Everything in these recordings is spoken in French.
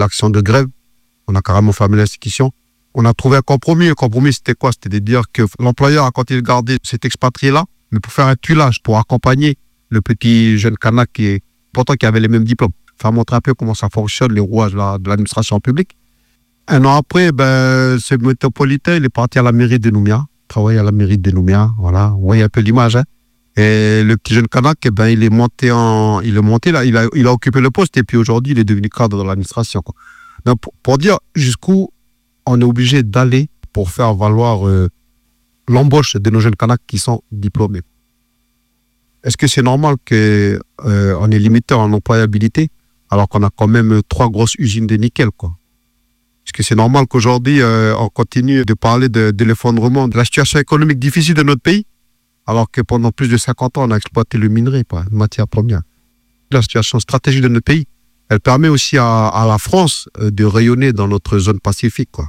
l'action de grève. On a carrément fermé l'institution. On a trouvé un compromis. Le compromis, c'était quoi? C'était de dire que l'employeur, quand il gardait cet expatrié-là, mais pour faire un tuilage, pour accompagner le petit jeune Kanak pourtant qui avait les mêmes diplômes, faire montrer un peu comment ça fonctionne, les rouages de l'administration publique. Un an après, ce métropolitain, il est parti à la mairie de Nouméa, travailler à la mairie de Nouméa, voilà, vous voyez un peu l'image, hein. Et le petit jeune Kanak, il est monté là, il a occupé le poste, et puis aujourd'hui, il est devenu cadre de l'administration, quoi. Donc, pour dire jusqu'où on est obligé d'aller pour faire valoir l'embauche de nos jeunes Kanaks qui sont diplômés. Est-ce que c'est normal qu'on est limité en employabilité alors qu'on a quand même 3 grosses usines de nickel, quoi? Est-ce que c'est normal qu'aujourd'hui, on continue de parler de l'effondrement, de la situation économique difficile de notre pays, alors que pendant plus de 50 ans, on a exploité le minerai, quoi, une matière première. La situation stratégique de notre pays, elle permet aussi à la France de rayonner dans notre zone pacifique, quoi.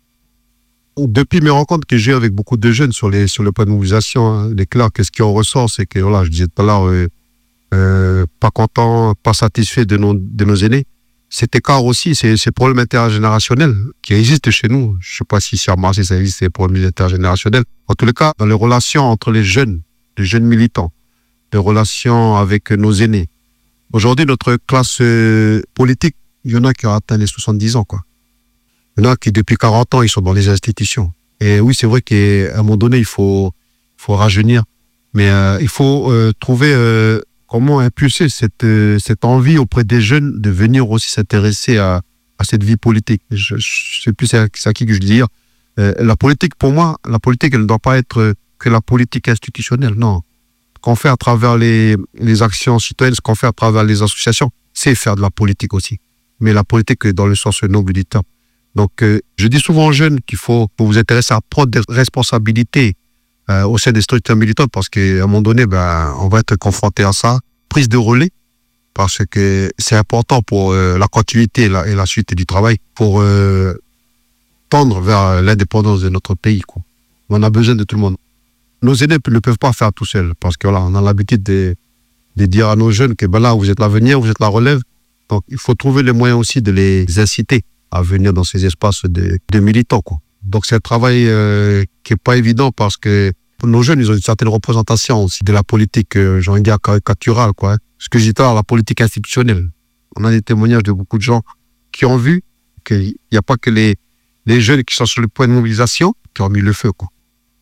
Depuis mes rencontres que j'ai avec beaucoup de jeunes sur le plan de mobilisation, hein, il est clair que ce qui en ressort, c'est que, voilà, je disais tout à l'heure, pas content, pas satisfait de nos aînés. Cet écart aussi, ces problèmes intergénérationnels qui existent chez nous. Je ne sais pas si sur Marseille ça existe, ces problèmes intergénérationnels. En tous les cas, dans les relations entre les jeunes militants, les relations avec nos aînés. Aujourd'hui, notre classe politique, il y en a qui ont atteint les 70 ans, quoi. Il y en a qui, depuis 40 ans, ils sont dans les institutions. Et oui, c'est vrai qu'à un moment donné, il faut rajeunir. Mais il faut trouver comment impulser cette envie auprès des jeunes de venir aussi s'intéresser à cette vie politique. Je sais plus c'est à qui que je dis dire. La politique, pour moi, la politique, elle ne doit pas être que la politique institutionnelle, non. Ce qu'on fait à travers les actions citoyennes, ce qu'on fait à travers les associations, c'est faire de la politique aussi. Mais la politique dans le sens noble du terme. Donc, je dis souvent aux jeunes qu'il faut vous intéresser à prendre des responsabilités au sein des structures militantes parce qu'à un moment donné, on va être confronté à ça. Prise de relais, parce que c'est important pour la continuité et la suite du travail, pour tendre vers l'indépendance de notre pays, quoi. On a besoin de tout le monde. Nos aînés ne peuvent pas faire tout seuls parce que voilà, on a l'habitude de dire à nos jeunes que là, vous êtes l'avenir, vous êtes la relève. Donc, il faut trouver les moyens aussi de les inciter à venir dans ces espaces de militants, quoi. Donc, c'est un travail qui n'est pas évident parce que nos jeunes, ils ont une certaine représentation aussi de la politique, j'ai envie de dire, caricaturale, quoi. Ce que j'ai dit, la politique institutionnelle. On a des témoignages de beaucoup de gens qui ont vu qu'il n'y a pas que les jeunes qui sont sur le point de mobilisation qui ont mis le feu, quoi.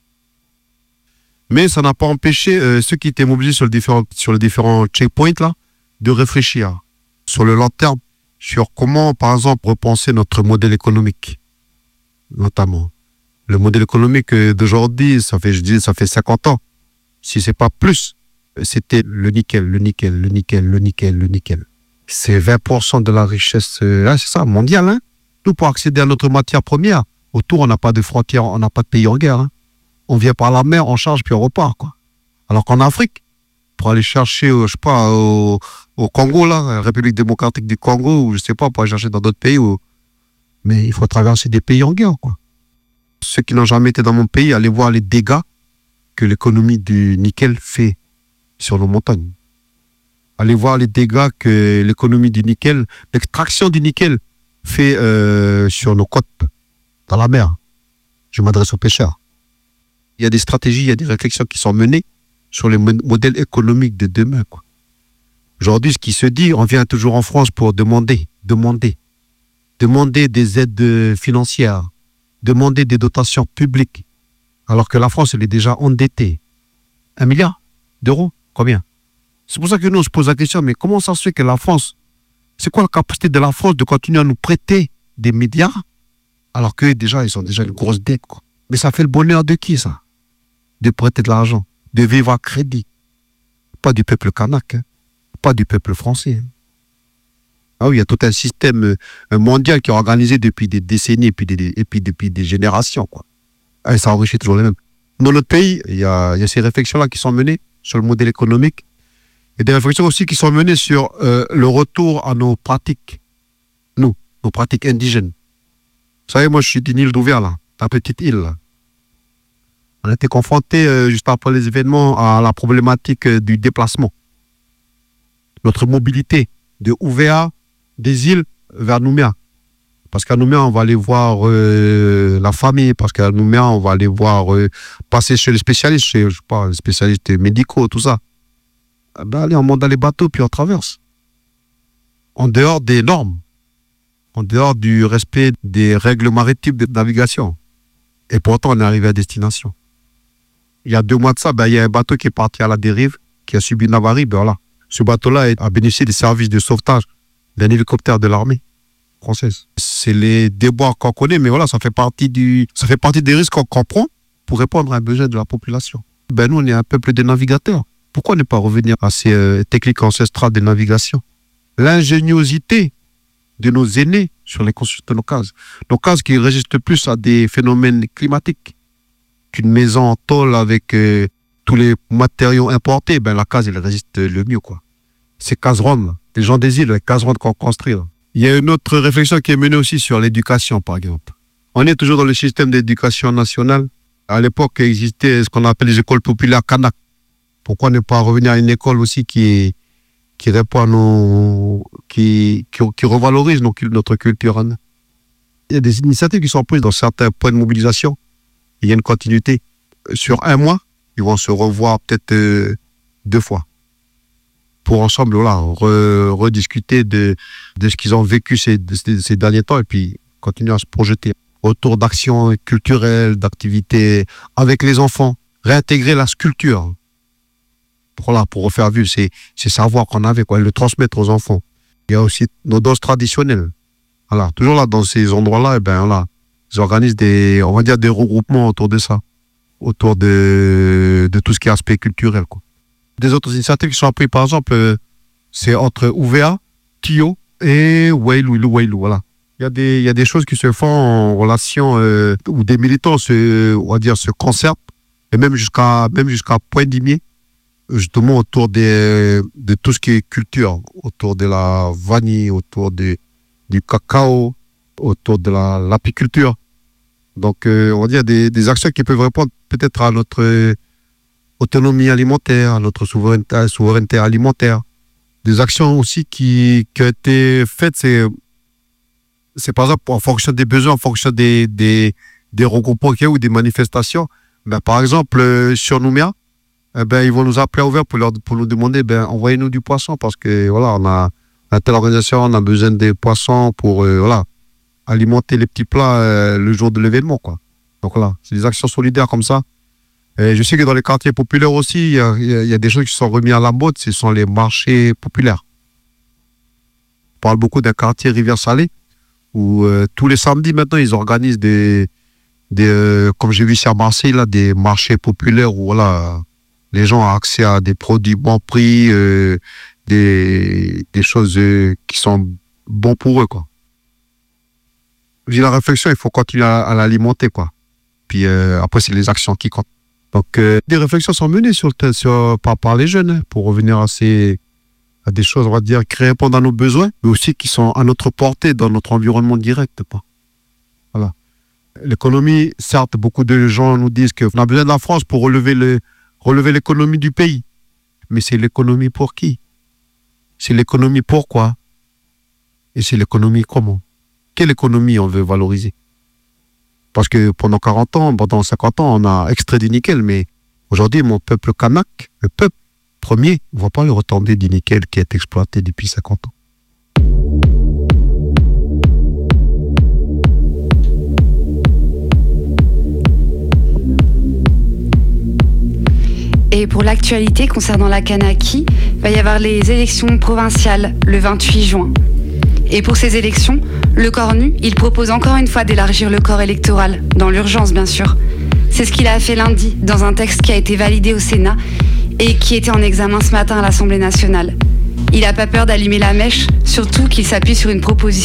Mais ça n'a pas empêché ceux qui étaient mobilisés sur les différents checkpoints là, de réfléchir sur le long terme, sur comment, par exemple, repenser notre modèle économique, notamment. Le modèle économique d'aujourd'hui, ça fait 50 ans. Si c'est pas plus, c'était le nickel. C'est 20% de la richesse, c'est ça, mondiale, hein. Nous, pour accéder à notre matière première, autour, on n'a pas de frontières, on n'a pas de pays en guerre, hein. On vient par la mer, on charge, puis on repart, quoi. Alors qu'en Afrique, pour aller chercher, je sais pas, au Congo, là, la République démocratique du Congo, ou je sais pas, pour aller chercher dans d'autres pays, mais il faut traverser des pays en guerre, quoi. Ceux qui n'ont jamais été dans mon pays, allez voir les dégâts que l'économie du nickel fait sur nos montagnes. Allez voir les dégâts que l'économie du nickel, l'extraction du nickel fait sur nos côtes, dans la mer. Je m'adresse aux pêcheurs. Il y a des stratégies, il y a des réflexions qui sont menées sur les modèles économiques de demain, quoi. Aujourd'hui, ce qui se dit, on vient toujours en France pour demander des aides financières, demander des dotations publiques, alors que la France, elle est déjà endettée. 1 milliard d'euros, combien? C'est pour ça que nous, on se pose la question, mais comment ça se fait que la France, c'est quoi la capacité de la France de continuer à nous prêter des milliards, alors qu'eux, déjà, ils ont déjà une grosse dette, quoi. Mais ça fait le bonheur de qui, ça? De prêter de l'argent, de vivre à crédit. Pas du peuple kanak, hein. Pas du peuple français, hein. Ah oui, il y a tout un système mondial qui est organisé depuis des décennies et puis depuis des générations, quoi. Et ça enrichit toujours les mêmes. Dans notre pays, il y a ces réflexions-là qui sont menées sur le modèle économique et des réflexions aussi qui sont menées sur le retour à nos pratiques, nos pratiques indigènes. Vous savez, moi, je suis d'une île d'Ouvert, là, une petite île, là. On a été confrontés, juste après les événements, à la problématique du déplacement. Notre mobilité de Ouvéa, des îles vers Nouméa. Parce qu'à Nouméa, on va aller voir la famille. Parce qu'à Nouméa, on va aller voir, passer chez les spécialistes, je sais pas, les spécialistes médicaux, tout ça. Eh ben, allez, on monte dans les bateaux, puis on traverse. En dehors des normes. En dehors du respect des règles maritimes de navigation. Et pourtant, on est arrivé à destination. Il y a 2 mois de ça, ben, il y a un bateau qui est parti à la dérive, qui a subi une avarie. Ben, voilà. Ce bateau-là a bénéficié des services de sauvetage d'un hélicoptère de l'armée française. C'est les déboires qu'on connaît, mais voilà, ça fait partie des risques qu'on prend pour répondre à un besoin de la population. Ben, nous, on est un peuple de navigateurs. Pourquoi ne pas revenir à ces techniques ancestrales de navigation? L'ingéniosité de nos aînés sur les constructions de nos cases. Nos cases qui résistent plus à des phénomènes climatiques qu'une maison en tôle avec tous les matériaux importés. Ben, la case, elle résiste le mieux, quoi. Ces cases rondes, les gens des îles, les cases rondes qu'on construit, là. Il y a une autre réflexion qui est menée aussi sur l'éducation, par exemple. On est toujours dans le système d'éducation nationale. À l'époque, il existait ce qu'on appelle les écoles populaires Kanak. Pourquoi ne pas revenir à une école aussi qui répond à qui revalorise notre culture, hein? Il y a des initiatives qui sont prises dans certains points de mobilisation. Il y a une continuité. Sur 1 mois, ils vont se revoir peut-être 2 fois. Pour ensemble, voilà, rediscuter de ce qu'ils ont vécu ces derniers temps et puis continuer à se projeter autour d'actions culturelles, d'activités avec les enfants, réintégrer la sculpture. Voilà, pour refaire vivre ces savoirs qu'on avait, quoi, et le transmettre aux enfants. Il y a aussi nos danses traditionnelles. Voilà, toujours là, dans ces endroits-là, ben, voilà, ils organisent des regroupements autour de ça, autour de tout ce qui est aspect culturel, quoi. Des autres initiatives qui sont prises, par exemple, c'est entre Ouvéa, Tio et Wailou, voilà. Il y a des choses qui se font en relation, où des militants se concertent, et même jusqu'à Pointe-Dimier, justement autour de tout ce qui est culture, autour de la vanille, autour du cacao, autour de l'apiculture. Donc, on va dire des actions qui peuvent répondre peut-être à notre autonomie alimentaire, à notre souveraineté alimentaire. Des actions aussi qui ont été faites, c'est par exemple en fonction des besoins, en fonction des regroupements qu'il y a ou des manifestations. Ben, par exemple, sur Nouméa, ben, ils vont nous appeler à ouvert pour nous demander, ben, envoyez-nous du poisson parce que, voilà, on a telle organisation, on a besoin des poissons pour, voilà, alimenter les petits plats le jour de l'événement, quoi. Donc, voilà, c'est des actions solidaires comme ça. Et je sais que dans les quartiers populaires aussi, il y a des choses qui sont remises à la mode, ce sont les marchés populaires. On parle beaucoup d'un quartier Rivière-Salée où tous les samedis maintenant, ils organisent comme j'ai vu ici à Marseille, là, des marchés populaires où, voilà, les gens ont accès à des produits bon prix, des choses qui sont bons pour eux, quoi. Je dis la réflexion, il faut continuer à l'alimenter, quoi. Puis après, c'est les actions qui comptent. Donc, des réflexions sont menées par les jeunes, hein, pour revenir à des choses, on va dire, qui répondent à nos besoins, mais aussi qui sont à notre portée dans notre environnement direct, quoi. Voilà. L'économie, certes, beaucoup de gens nous disent qu'on a besoin de la France pour relever l'économie du pays. Mais c'est l'économie pour qui? C'est l'économie pourquoi? Et c'est l'économie comment? Quelle économie on veut valoriser? Parce que pendant 40 ans, pendant 50 ans, on a extrait du nickel, mais aujourd'hui, mon peuple kanak, le peuple premier, ne voit pas le retombée du nickel qui est exploité depuis 50 ans. Et pour l'actualité concernant la Kanaki, il va y avoir les élections provinciales le 28 juin. Et pour ces élections, le corps nu, il propose encore une fois d'élargir le corps électoral, dans l'urgence bien sûr. C'est ce qu'il a fait lundi dans un texte qui a été validé au Sénat et qui était en examen ce matin à l'Assemblée nationale. Il n'a pas peur d'allumer la mèche, surtout qu'il s'appuie sur une proposition